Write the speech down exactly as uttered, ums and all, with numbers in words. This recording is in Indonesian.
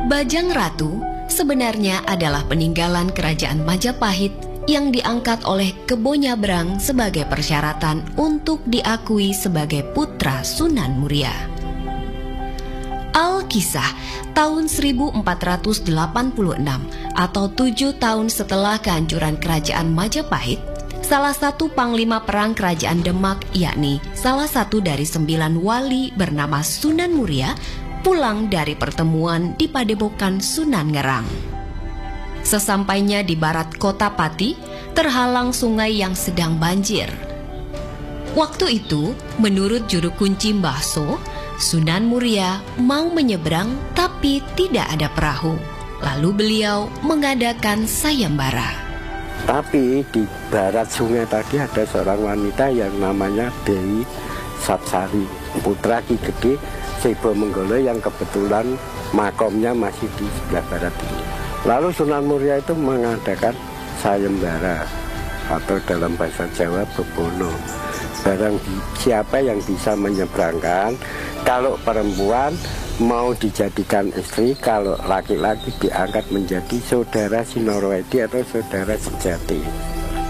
Bajang Ratu sebenarnya adalah peninggalan kerajaan Majapahit yang diangkat oleh Kebo Nyabrang sebagai persyaratan untuk diakui sebagai putra Sunan Muria. Alkisah tahun seribu empat ratus delapan puluh enam atau tujuh tahun setelah kehancuran kerajaan Majapahit, salah satu panglima perang kerajaan Demak, yakni salah satu dari sembilan wali bernama Sunan Muria, pulang dari pertemuan di Padepokan Sunan Ngerang. Sesampainya di barat kota Pati, terhalang sungai yang sedang banjir. Waktu itu, menurut juru kunci Mbah So, Sunan Muria mau menyeberang tapi tidak ada perahu. Lalu beliau mengadakan sayembara. Tapi di barat sungai tadi ada seorang wanita yang namanya Dewi Sapsari, putra Ki Gede Sebo Menggolo yang kebetulan makomnya masih di sebelah barat ini. Lalu Sunan Muria itu mengadakan sayembara atau dalam bahasa Jawa bebono. Barang siapa yang bisa menyeberangkan, kalau perempuan mau dijadikan istri, kalau laki-laki diangkat menjadi saudara Sinorowedi atau saudara sejati.